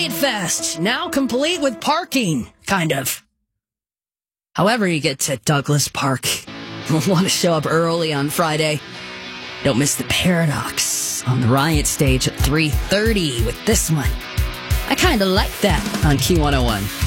Riot Fest, now complete with parking, kind of. However you get to Douglas Park, you'll want to show up early on Friday. Don't miss the Paradox on the Riot stage at 3:30 with this one. I kind of like that on Q101.